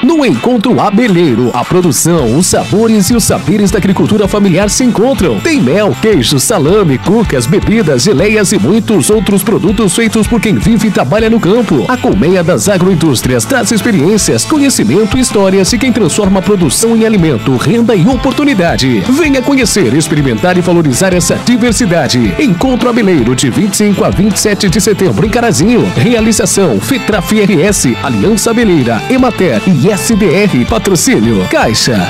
No Encontro Abelheiro, a produção, os sabores e os saberes da agricultura familiar se encontram. Tem mel, queijo, salame, cucas, bebidas, geleias e muitos outros produtos feitos por quem vive e trabalha no campo. A Colmeia das Agroindústrias traz experiências, conhecimento, histórias e quem transforma a produção em alimento, renda e oportunidade. Venha conhecer, experimentar e valorizar essa diversidade. Encontro Abelheiro de 25 a 27 de setembro em Carazinho. Realização FETRAF RS, Aliança Abelheira, Emater e SDR. Patrocínio Caixa.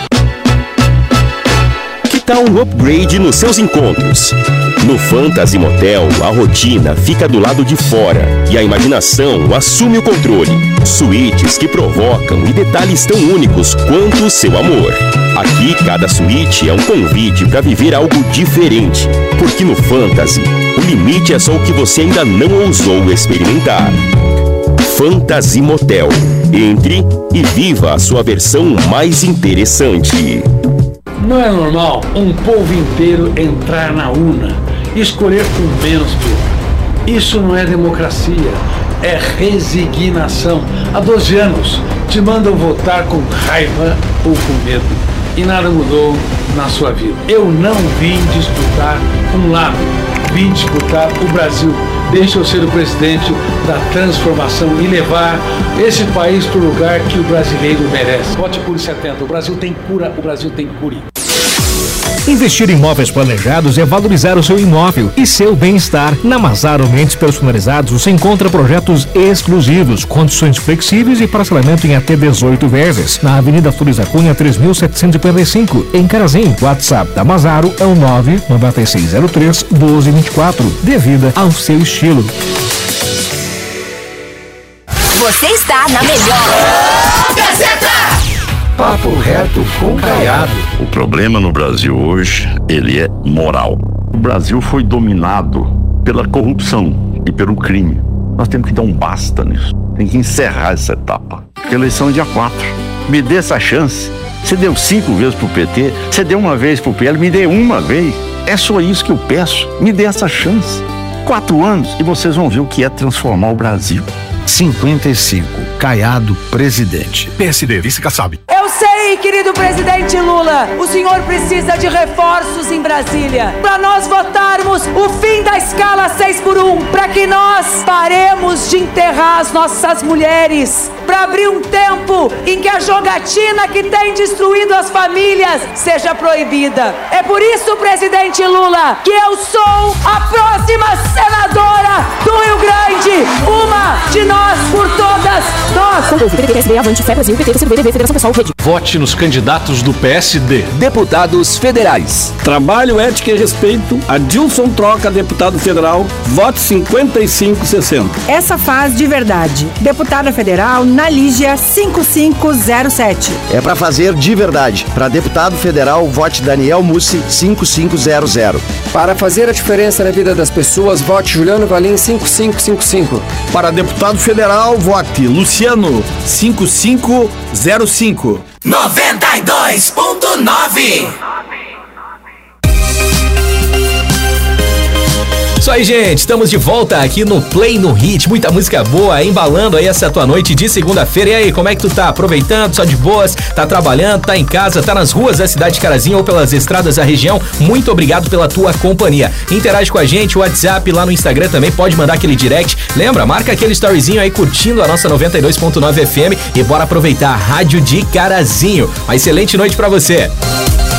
Que tal um upgrade nos seus encontros? No Fantasy Motel, a rotina fica do lado de fora e a imaginação assume o controle. Suítes que provocam e detalhes tão únicos quanto o seu amor. Aqui, cada suíte é um convite para viver algo diferente, porque no Fantasy, o limite é só o que você ainda não ousou experimentar. Fantasy Motel. Entre e viva a sua versão mais interessante. Não é normal um povo inteiro entrar na urna e escolher com menos pior. Isso não é democracia, é resignação. Há 12 anos te mandam votar com raiva ou com medo e nada mudou na sua vida. Eu não vim disputar um lado, vim disputar o Brasil. Deixa eu ser o presidente da transformação e levar esse país para o lugar que o brasileiro merece. Vote Curi 70. O Brasil tem cura, o Brasil tem Curi. Investir em imóveis planejados é valorizar o seu imóvel e seu bem-estar. Na Mazaro Mentes Personalizados você encontra projetos exclusivos, condições flexíveis e parcelamento em até 18 vezes. Na Avenida Flores da Cunha, 3755, em Carazinho. WhatsApp da Mazaro é o 99603-1224. Dê vida ao seu estilo. Você está na melhor Gazeta. Papo reto com Caiado. O problema no Brasil hoje, ele é moral. O Brasil foi dominado pela corrupção e pelo crime. Nós temos que dar um basta nisso. Tem que encerrar essa etapa. Porque a eleição é dia 4. Me dê essa chance. Você deu 5 vezes pro PT, você deu uma vez pro PL, me dê uma vez. É só isso que eu peço. Me dê essa chance. 4 anos e vocês vão ver o que é transformar o Brasil. 55. Caiado, presidente. PSD, vice Kassab. Eu sei, querido presidente Lula, o senhor precisa de reforços em Brasília para nós votarmos o fim da escala 6x1, para que nós paremos de enterrar as nossas mulheres, para abrir um tempo em que a jogatina que tem destruído as famílias seja proibida. É por isso, presidente Lula, que eu sou a próxima senadora do Rio Grande, uma de nós por todas nós. PT, PSD, Avante, Fé Brasil, PT, PCdoB, Federação Pessoal, Rede. Vote nos candidatos do PSD. Deputados federais. Trabalho, ética e respeito. Adilson Troca, deputado federal. Vote 5560. Essa faz de verdade. Deputada federal Nalígia 5507. É pra fazer de verdade. Para deputado federal, vote Daniel Mussi 5500. Para fazer a diferença na vida das pessoas, vote Juliano Valim 5555. Para deputado federal, vote Luciano 5505. 92.9. Isso aí, gente, estamos de volta aqui no Play no Hit, muita música boa, embalando aí essa tua noite de segunda-feira. E aí, como é que tu tá? Aproveitando, só de boas? Tá trabalhando, tá em casa, tá nas ruas da cidade de Carazinho ou pelas estradas da região? Muito obrigado pela tua companhia. Interage com a gente, o WhatsApp lá no Instagram também, pode mandar aquele direct. Lembra, marca aquele storyzinho aí curtindo a nossa 92.9 FM e bora aproveitar a Rádio de Carazinho. Uma excelente noite pra você.